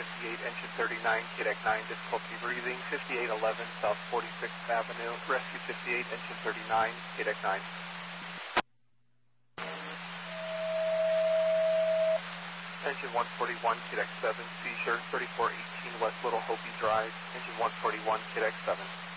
engine 39, KDEC 9, difficulty breathing, 5811 South 46th Avenue, rescue 58, engine 39, KDEC 9. Engine 141, KDEC 7, seizure, 3418 West Little Hopi Drive, engine 141, KDEC 7.